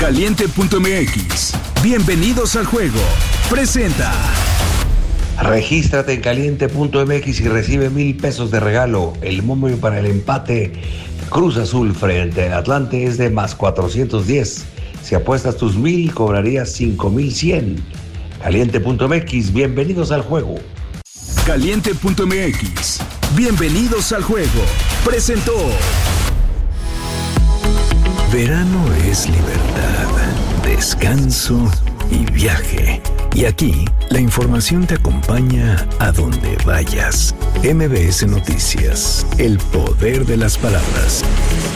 Caliente.mx. Bienvenidos al juego. Presenta. Regístrate en Caliente.mx y recibe 1,000 pesos de regalo. El momio para el empate Cruz Azul frente al Atlante es de más 410. Si apuestas tus 1,000, cobrarías 5,100. Caliente.mx. Bienvenidos al juego. Caliente.mx. Bienvenidos al juego. Presentó. Verano es libertad, descanso y viaje. Y aquí, la información te acompaña a donde vayas. MBS Noticias, el poder de las palabras.